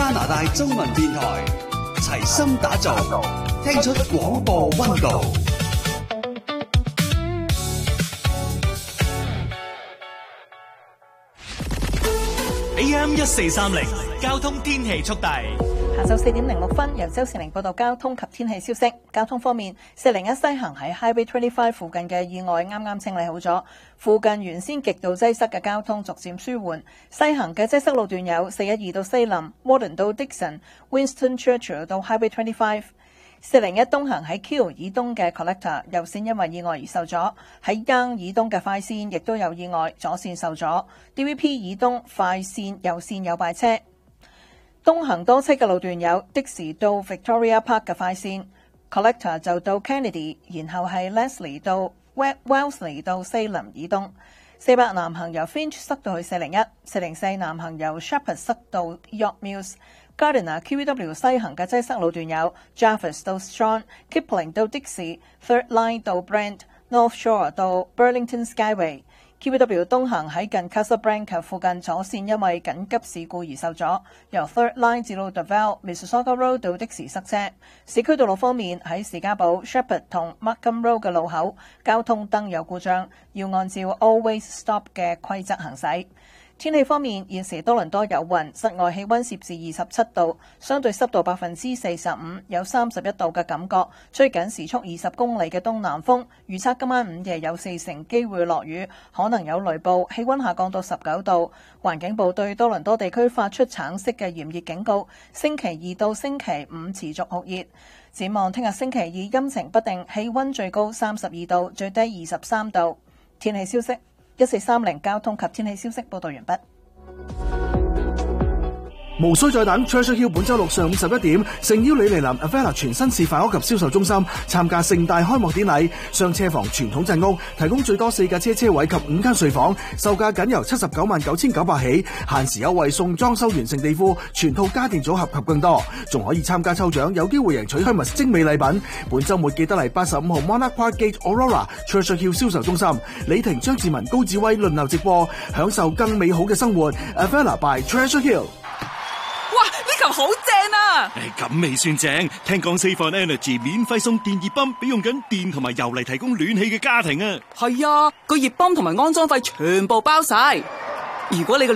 加拿大中文電台，齊心打造，聽出廣播溫度。AM 1430交通天氣速遞。 下晝4點06分，由周善玲報道交通及天氣消息。交通方面，401西行喺 Highway 25附近嘅意外啱啱清理好咗，附近原先極度擠塞嘅交通逐漸舒緩。西行嘅擠塞路段有412到西林、Warden 到 Dixon、Winston Churchill 到 Highway 25。401東行喺 Keele 以東嘅 Collector 右線因為意外而受阻，喺 Yonge 以東嘅快線亦都有意外，左線受阻。DVP 以東快線右線有壞車。東行多車嘅路段有的士到 Victoria Park 嘅快線 ，Collector 就到 Kennedy， 然後係 Leslie 到 Wellesley 到西林以東。400南行由 Finch 塞到去401，404南行由 Shepherd 塞到 York Mills。Gardiner QEW 西行嘅擠塞路段有 Jarvis 到 Strong、Kipling 到 Dixie、Third Line 到 Brent、North Shore 到 Burlington Skyway。QEW 東行喺近 Casablanca 附近左線因為緊急事故而受阻，由 Third Line 至到 Davao、Mississauga Road 到的士塞車。市區道路方面喺士嘉堡、Shepherd 同 Markham Road 嘅路口交通燈有故障，要按照 Always Stop 嘅規則行駛。天氣方面，現時多倫多有雲，室外氣溫攝氏27度，相對濕度45%，有31度嘅感覺，吹緊時速20公里嘅東南風。預測今晚午夜有40%機會落雨，可能有雷暴，氣溫下降到19度。環境部對多倫多地區發出橙色嘅炎熱警告，星期2到星期5持續酷熱。展望聽日星期2陰晴不定，氣溫最高32度，最低23度。天氣消息。1430交通及天氣消息報道完畢。 無需再等 Treasure Hill 本周六上午11點，誠邀你嚟臨 Avella 全新示範屋及銷售中心參加盛大開幕典禮。雙車房傳統鎮屋，提供最多4架車位及5間睡房，售價僅由799900起，限時優惠送裝修完成地庫、全套家電組合及更多，仲可以參加抽獎，有機會贏取香蜜精美禮品。本週末記得嚟85號 Monarch Park Gate Aurora Treasure Hill 銷售中心，李婷、張志文、高志威輪流直播，享受更美好嘅生活。Avella by Treasure Hill。 哇！呢球好正啊！ 咁未算正，聽講 Save On Energy 免費送電熱泵俾用緊電同埋油嚟提供暖氣嘅家庭啊！ 係啊，個熱泵同埋安裝費全部包晒。如果你個